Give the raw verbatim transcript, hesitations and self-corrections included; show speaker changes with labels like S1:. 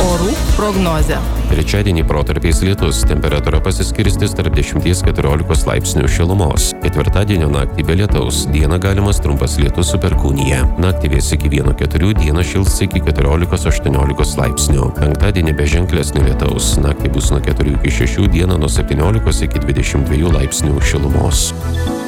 S1: Orų prognozė.
S2: Trečiadienį protarpiais lietus, temperatūra pasiskirstys tarp dešimties keturiolikos laipsnių šilumos. Ketvirtadienio naktį be lietaus, dieną galimas trumpas lietus su perkūnija. Naktį vės iki vieno keturių, dieną šils iki keturiolikos aštuoniolikos laipsnių. Penktadienį be ženklesnio lietaus, naktį bus nuo keturių iki šešių, dieną nuo septyniolikos iki dvidešimt dviejų laipsnių šilumos.